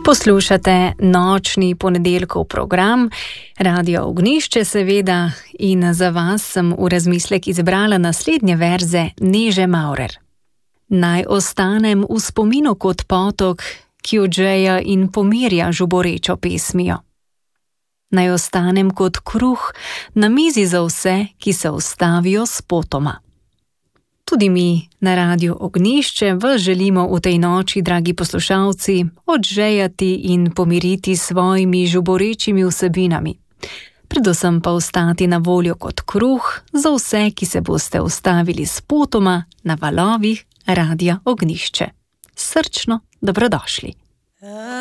Poslušate nočni ponedeljkov program, Radio Ognjišče seveda, in za vas sem v razmislek izbrala naslednje verze Neže Maurer. Naj ostanem v spominu kot potok, ki odžeja in pomirja žuborečo pesmijo. Naj ostanem kot kruh na mizi za vse, ki se ustavijo spotoma. Tudi mi na Radiu Ognjišče vas želimo v tej noči, dragi poslušalci, odžejati in pomiriti s svojimi žuborečimi vsebinami. Predvsem pa ostati na voljo kot kruh za vse, ki se boste ustavili spotoma na valovih Radia Ognjišče. Srčno dobrodošli.